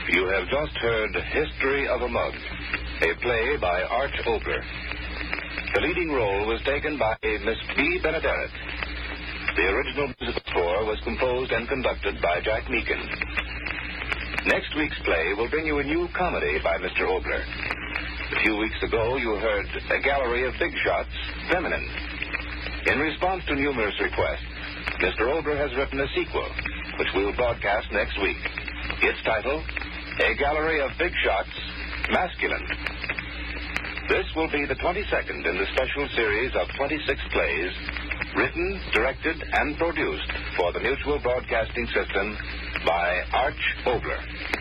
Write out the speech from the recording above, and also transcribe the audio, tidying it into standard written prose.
You have just heard History of a Mug, a play by Arch Oboler. The leading role was taken by Miss B. Benaderet. The original musical score was composed and conducted by Jack Meakin. Next week's play will bring you a new comedy by Mr. Oboler. A few weeks ago, you heard A Gallery of Big Shots, Feminine. In response to numerous requests, Mr. Oboler has written a sequel, which we'll broadcast next week. Its title, A Gallery of Big Shots, Masculine. This will be the 22nd in the special series of 26 plays written, directed, and produced for the Mutual Broadcasting System by Arch Oboler.